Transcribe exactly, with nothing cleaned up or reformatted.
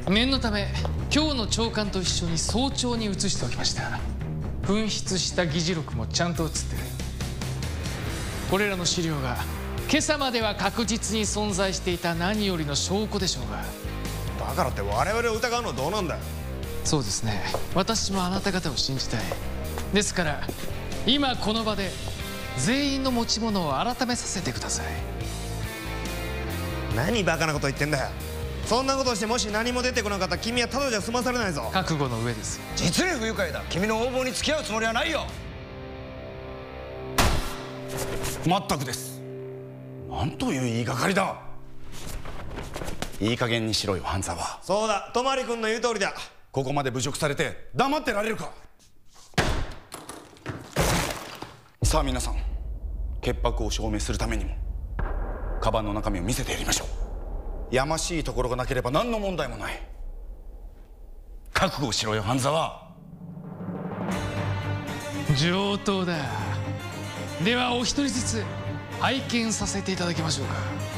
念のため今日の朝刊と一緒に早朝に移しておきました。紛失した議事録もちゃんと写ってる。これらの資料が今朝までは確実に存在していた何よりの証拠でしょうが。 だからって我々を疑うのはどうなんだよ。そうですね、 私もあなた方を信じたい。ですから今この場で全員の持ち物を改めさせてください。 何バカなこと言ってんだよ。そんなことしてもし何も出てこなかったら君はただじゃ済まされないぞ。 覚悟の上です。 実に不愉快だ。君の横暴に付き合うつもりはないよ。 全くです。なんという言いがかりだ。いい加減にしろよ半沢。 そうだ、泊君の言う通りだ。 ここまで侮辱されて黙ってられるか。さあ皆さん、潔白を証明するためにもカバンの中身を見せてやりましょう。やましいところがなければ何の問題もない。覚悟しろよ半沢。 上等だ。ではお一人ずつ拝見させていただきましょうか。